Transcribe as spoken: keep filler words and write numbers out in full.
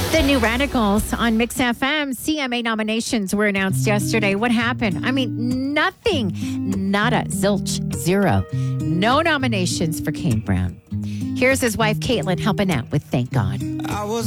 The New Radicals on Mix F M. C M A nominations were announced yesterday. What happened? I mean, nothing. Nada. Zilch. Zero. No nominations for Kane Brown. Here's his wife, Caitlin, helping out with Thank God. I was